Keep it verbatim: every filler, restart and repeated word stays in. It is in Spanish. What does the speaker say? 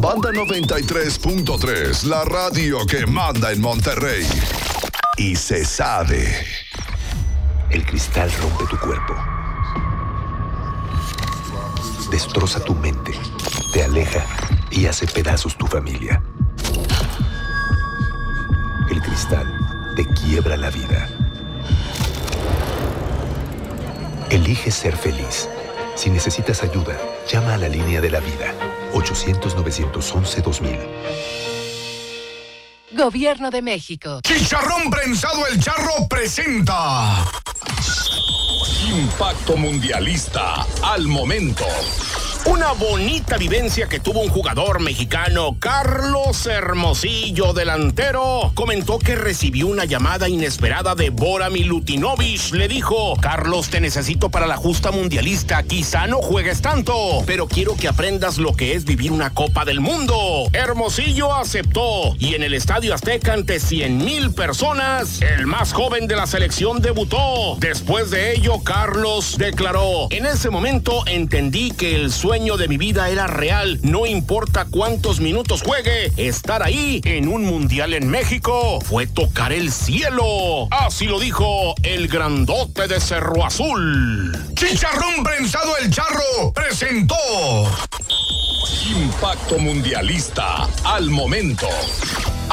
Banda noventa y tres punto tres, la radio que manda en Monterrey. Y se sabe. El cristal rompe tu cuerpo. Destroza tu mente, te aleja y hace pedazos tu familia. El cristal te quiebra la vida. Elige ser feliz. Si necesitas ayuda, llama a la línea de la vida. ochocientos, novecientos once, dos mil. Gobierno de México. Chicharrón Prensado El Charro presenta Impacto Mundialista al momento. Una bonita vivencia que tuvo un jugador mexicano, Carlos Hermosillo, delantero, comentó que recibió una llamada inesperada de Bora Milutinovic. Le dijo: Carlos, te necesito para la justa mundialista, quizá no juegues tanto, pero quiero que aprendas lo que es vivir una Copa del Mundo. Hermosillo aceptó y en el Estadio Azteca ante cien mil personas, el más joven de la selección debutó. Después de ello, Carlos declaró: en ese momento entendí que el sueño sueño de mi vida era real, no importa cuántos minutos juegue, estar ahí en un mundial en México fue tocar el cielo. Así lo dijo el grandote de Cerro Azul. Chicharrón Prensado El Charro presentó Impacto Mundialista al momento.